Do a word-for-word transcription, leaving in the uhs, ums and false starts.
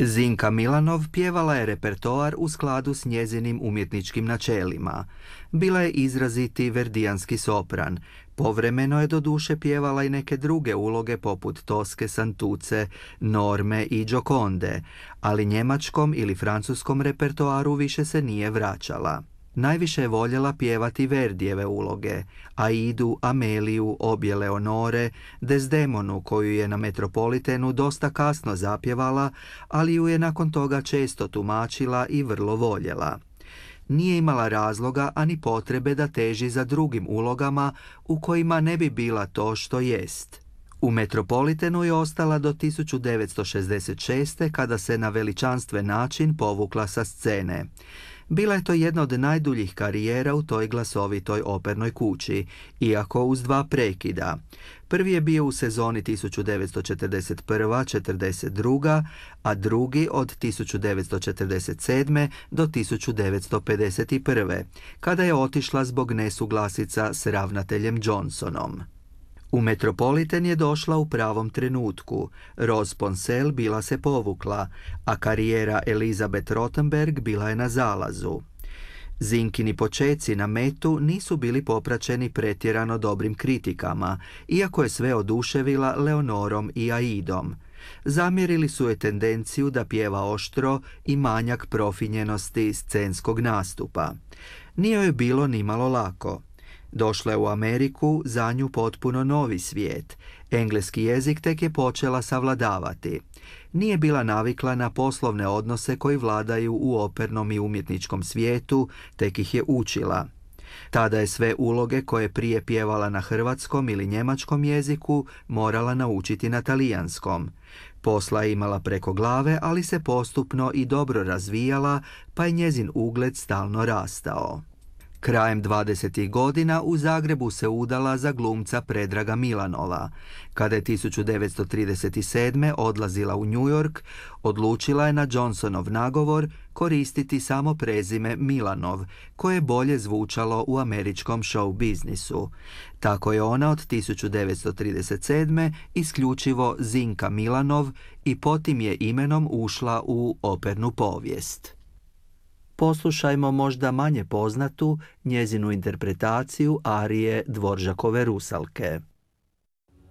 Zinka Milanov pjevala je repertoar u skladu s njezinim umjetničkim načelima. Bila je izraziti verdijanski sopran. Povremeno je doduše pjevala i neke druge uloge poput Toske Santuce, Norme i Gioconde, ali njemačkom ili francuskom repertoaru više se nije vraćala. Najviše je voljela pjevati Verdijeve uloge, Aidu, Ameliju, obje Leonore, Desdemonu koju je na Metropolitenu dosta kasno zapjevala, ali ju je nakon toga često tumačila i vrlo voljela. Nije imala razloga ani potrebe da teži za drugim ulogama u kojima ne bi bila to što jest. U Metropolitenu je ostala do tisuću devetsto šezdeset šeste. kada se na veličanstven način povukla sa scene. Bila je to jedna od najduljih karijera u toj glasovitoj opernoj kući, iako uz dva prekida. Prvi je bio u sezoni tisuću devetsto četrdeset prva četrdeset druga. a drugi od tisuću devetsto četrdeset sedme. do tisuću devetsto pedeset prve. kada je otišla zbog nesuglasica s ravnateljem Johnsonom. U Metropoliten je došla u pravom trenutku. Rose Ponsel bila se povukla, a karijera Elizabeth Rothenberg bila je na zalazu. Zinkini počeci na Metu nisu bili popraćeni pretjerano dobrim kritikama, iako je sve oduševila Leonorom i Aidom. Zamjerili su je tendenciju da pjeva oštro i manjak profinjenosti scenskog nastupa. Nije joj bilo nimalo lako. Došla je u Ameriku, za nju potpuno novi svijet. Engleski jezik tek je počela savladavati. Nije bila navikla na poslovne odnose koji vladaju u opernom i umjetničkom svijetu, tek ih je učila. Tada je sve uloge koje prije pjevala na hrvatskom ili njemačkom jeziku morala naučiti na talijanskom. Posla je imala preko glave, ali se postupno i dobro razvijala, pa je njezin ugled stalno rastao. Krajem dvadesetih godina u Zagrebu se udala za glumca Predraga Milanova. Kada je tisuću devetsto trideset sedme. odlazila u New York, odlučila je na Johnsonov nagovor koristiti samo prezime Milanov, koje je bolje zvučalo u američkom show biznisu. Tako je ona od tisuću devetsto trideset sedme. isključivo Zinka Milanov i pod tim je imenom ušla u opernu povijest. Poslušajmo možda manje poznatu njezinu interpretaciju arije Dvoržakove Rusalke.